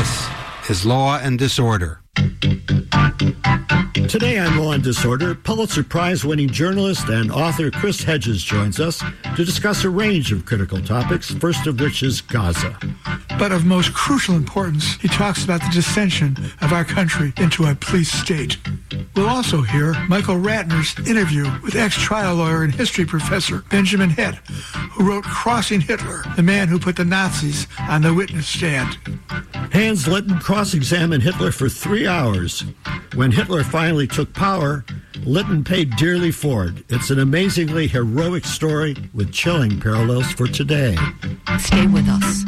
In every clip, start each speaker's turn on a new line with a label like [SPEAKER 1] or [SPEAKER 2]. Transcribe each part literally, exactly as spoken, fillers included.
[SPEAKER 1] This is Law and Disorder.
[SPEAKER 2] Today on Law and Disorder, Pulitzer Prize-winning journalist and author Chris Hedges joins us to discuss a range of critical topics, first of which is Gaza.
[SPEAKER 3] But of most crucial importance, he talks about the dissension of our country into a police state. We'll also hear Michael Ratner's interview with ex-trial lawyer and history professor Benjamin Head, who wrote Crossing Hitler, the man who put the Nazis on the witness stand.
[SPEAKER 2] Hans Litton cross-examined Hitler for three hours. When Hitler finally took power, Litton paid dearly for it. It's an amazingly heroic story with chilling parallels for today.
[SPEAKER 4] Stay with us.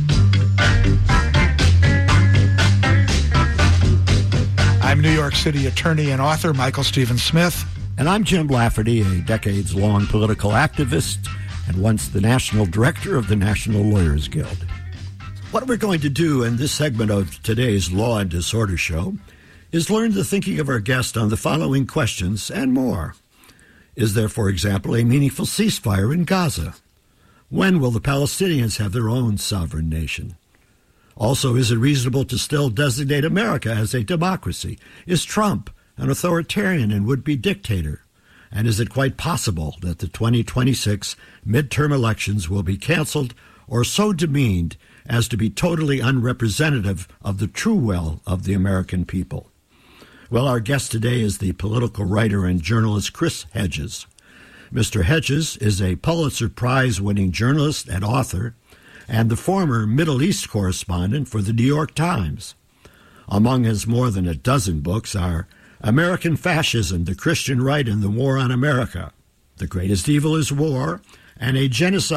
[SPEAKER 3] I'm New York City attorney and author Michael Stephen Smith.
[SPEAKER 2] And I'm Jim Lafferty, a decades-long political activist and once the national director of the National Lawyers Guild. What we're going to do in this segment of today's Law and Disorder show is learn the thinking of our guest on the following questions and more. Is there, for example, a meaningful ceasefire in Gaza? When will the Palestinians have their own sovereign nation? Also, is it reasonable to still designate America as a democracy? Is Trump an authoritarian and would-be dictator? And is it quite possible that the twenty twenty-six midterm elections will be canceled or so demeaned as to be totally unrepresentative of the true will of the American people? Well, our guest today is the political writer and journalist Chris Hedges. Mister Hedges is a Pulitzer Prize-winning journalist and author, and the former Middle East correspondent for the New York Times. Among his more than a dozen books are American Fascism, The Christian Right and the War on America, The Greatest Evil is War, and A Genocide